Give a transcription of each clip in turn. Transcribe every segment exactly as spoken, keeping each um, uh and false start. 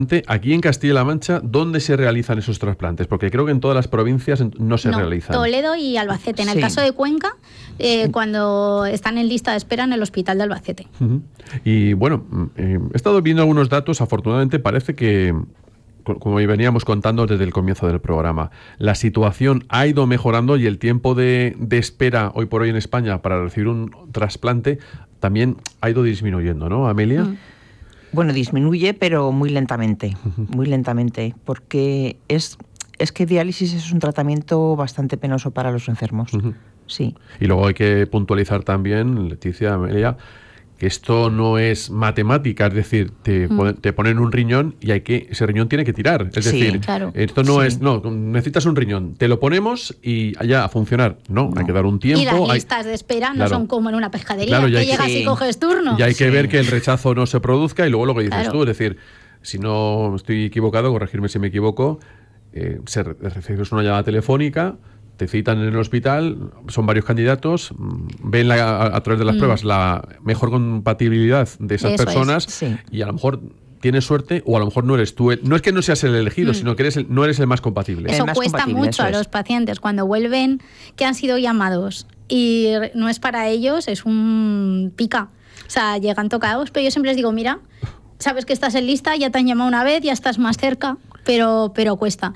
Aquí en Castilla-La Mancha, ¿dónde se realizan esos trasplantes? Porque creo que en todas las provincias no se no, realizan. Toledo y Albacete. En sí. el caso de Cuenca, eh, cuando están en lista de espera en el hospital de Albacete. Uh-huh. Y bueno, eh, he estado viendo algunos datos. Afortunadamente parece que, como veníamos contando desde el comienzo del programa, la situación ha ido mejorando y el tiempo de, de espera hoy por hoy en España para recibir un trasplante también ha ido disminuyendo, ¿no, Amelia? Mm. Bueno, disminuye, pero muy lentamente, muy lentamente, porque es, es que diálisis es un tratamiento bastante penoso para los enfermos. Uh-huh. Sí. Y luego hay que puntualizar también, Leticia, Amelia, que esto no es matemática, es decir, te, mm. te ponen un riñón y hay que ese riñón tiene que tirar. Es sí, decir, claro. esto no sí. es, no, necesitas un riñón, te lo ponemos y ya a funcionar. No, no. Hay que dar un tiempo. Y las hay... listas de espera no claro. son como en una pescadería, claro, que, que llegas sí. y coges turno. Y hay que sí. ver que el rechazo no se produzca y luego lo que dices claro. tú, es decir, si no estoy equivocado, corregirme si me equivoco, eh, se recibes una llamada telefónica, te citan en el hospital, son varios candidatos, ven la, a, a través de las mm. pruebas la mejor compatibilidad de esas Eso personas es, sí. y a lo mejor tienes suerte o a lo mejor no eres tú. El, no es que no seas el elegido, mm. sino que eres el, no eres el más compatible. Eso más cuesta compatible, mucho eso a es. los pacientes cuando vuelven que han sido llamados y no es para ellos, es un pica. O sea, llegan tocados, pero yo siempre les digo, mira, sabes que estás en lista, ya te han llamado una vez, ya estás más cerca. Pero, pero cuesta.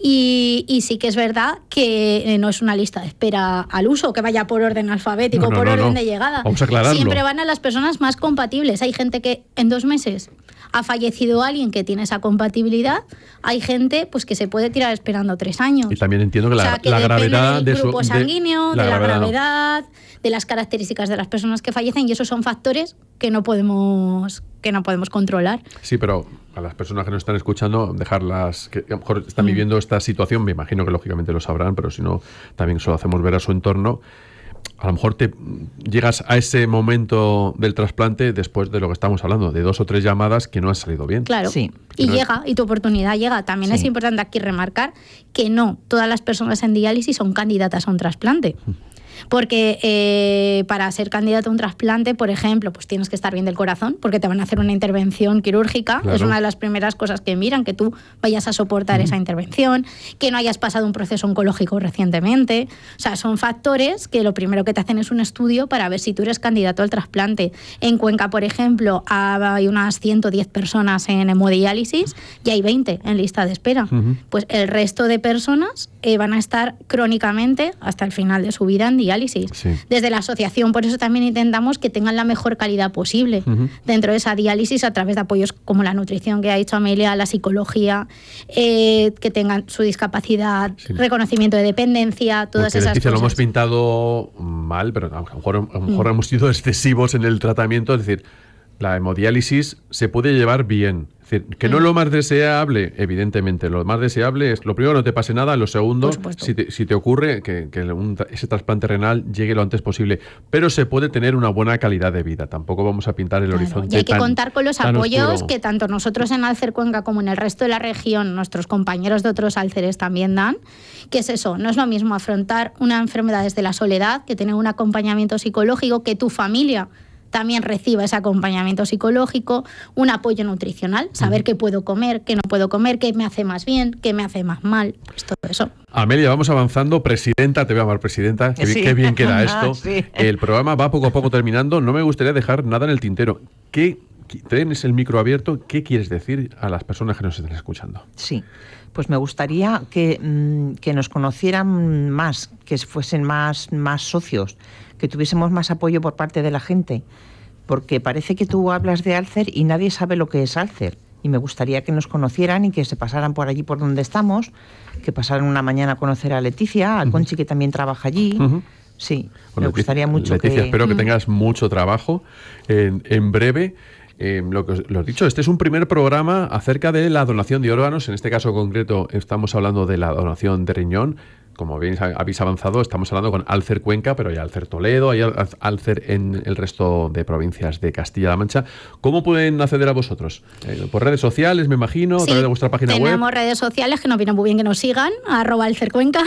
Y, y sí que es verdad que no es una lista de espera al uso, que vaya por orden alfabético, no, no, por no, orden no. de llegada. Vamos a aclararlo. Siempre van a las personas más compatibles. Hay gente que en dos meses ha fallecido alguien que tiene esa compatibilidad. Hay gente pues que se puede tirar esperando tres años. Y también entiendo que la, o sea, que la depende gravedad del de grupo su, sanguíneo, de, la de la gravedad, gravedad, no. de las características de las personas que fallecen, y esos son factores que no podemos que no podemos controlar. Sí, pero a las personas que nos están escuchando, dejarlas, que a lo mejor están mm. viviendo esta situación, me imagino que lógicamente lo sabrán, pero si no, también se lo hacemos ver a su entorno. A lo mejor te llegas a ese momento del trasplante después de lo que estamos hablando, de dos o tres llamadas que no han salido bien. Claro, sí. y no llega, es... y tu oportunidad llega. También sí. es importante aquí remarcar que no todas las personas en diálisis son candidatas a un trasplante. Porque eh, para ser candidato a un trasplante, por ejemplo, pues tienes que estar bien del corazón, porque te van a hacer una intervención quirúrgica. Claro. Es una de las primeras cosas que miran, que tú vayas a soportar mm. esa intervención, que no hayas pasado un proceso oncológico recientemente. O sea, son factores que lo primero que te hacen es un estudio para ver si tú eres candidato al trasplante. En Cuenca, por ejemplo, hay unas ciento diez personas en hemodiálisis y hay veinte en lista de espera. Uh-huh. Pues el resto de personas eh, van a estar crónicamente hasta el final de su vida en diálisis. Sí. Desde la asociación, por eso también intentamos que tengan la mejor calidad posible uh-huh. dentro de esa diálisis a través de apoyos como la nutrición que ha dicho Amelia, la psicología, eh, que tengan su discapacidad, sí. reconocimiento de dependencia, todas Porque esas Leticia, cosas. Lo hemos pintado mal, pero a lo mejor, a lo mejor mm. hemos sido excesivos en el tratamiento, es decir, la hemodiálisis se puede llevar bien. Es decir, que no es lo más deseable, evidentemente, lo más deseable es, lo primero, no te pase nada, lo segundo, si te, si te ocurre, que, que un, ese trasplante renal llegue lo antes posible, pero se puede tener una buena calidad de vida, tampoco vamos a pintar el claro, horizonte. Y hay que tan, contar con los apoyos oscuro. Que tanto nosotros en Alcer Cuenca como en el resto de la región, nuestros compañeros de otros Alceres también dan, que es eso, no es lo mismo afrontar una enfermedad desde la soledad, que tener un acompañamiento psicológico, que tu familia también reciba ese acompañamiento psicológico, un apoyo nutricional, saber uh-huh. qué puedo comer, qué no puedo comer, qué me hace más bien, qué me hace más mal, pues todo eso. Amelia, vamos avanzando. Presidenta, te voy a llamar presidenta, qué, sí. qué bien queda esto. Sí. El programa va poco a poco terminando, no me gustaría dejar nada en el tintero. ¿Qué, tienes el micro abierto, qué quieres decir a las personas que nos están escuchando? Sí, pues me gustaría que, que nos conocieran más, que fuesen más, más socios, que tuviésemos más apoyo por parte de la gente, porque parece que tú hablas de Alcer y nadie sabe lo que es Alcer, y me gustaría que nos conocieran y que se pasaran por allí por donde estamos, que pasaran una mañana a conocer a Leticia, a uh-huh. Conchi, que también trabaja allí. Uh-huh. Sí, bueno, me gustaría mucho Leticia, que... espero que tengas mucho trabajo en, en breve. Eh, lo que os, lo he dicho, este es un primer programa acerca de la donación de órganos. En este caso concreto estamos hablando de la donación de riñón. Como bien habéis avanzado, estamos hablando con Alcer Cuenca, pero hay Alcer Toledo, hay Alcer en el resto de provincias de Castilla-La Mancha. ¿Cómo pueden acceder a vosotros? Eh, ¿Por redes sociales, me imagino? ¿A sí, través de vuestra página tenemos web? Tenemos redes sociales que nos vienen muy bien que nos sigan, arroba Alcer Cuenca.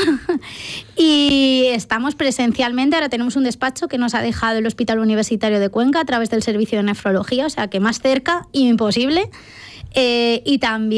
Y estamos presencialmente, ahora tenemos un despacho que nos ha dejado el Hospital Universitario de Cuenca a través del servicio de nefrología, o sea que más cerca, imposible. Eh, y también